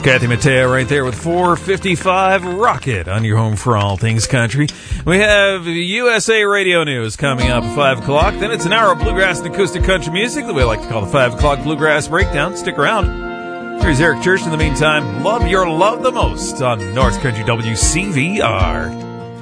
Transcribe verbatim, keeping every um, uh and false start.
Kathy Mattea right there with four fifty-five Rocket on your home for all things country. We have U S A Radio News coming up at five o'clock. Then it's an hour of bluegrass and acoustic country music that we like to call the five o'clock Bluegrass Breakdown. Stick around. Here's Eric Church. In the meantime, love your love the most on North Country W C V R.